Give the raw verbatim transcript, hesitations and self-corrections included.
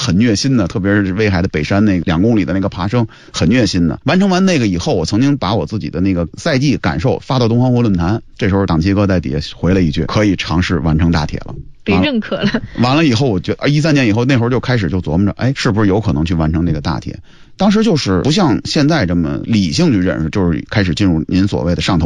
很虐心的，特别是威海的北山那两公里的那个爬升，很虐心的。完成完那个以后，我曾经把我自己的那个赛季感受发到东方湖论坛，这时候党旗哥在底下回了一句，可以尝试完成大铁了。 被认可了。 完了以后，我觉得一三年以后，那会儿就开始就琢磨着，哎，是不是有可能去完成这个大铁？当时就是不像现在这么理性去认识，就是开始进入您所谓的上头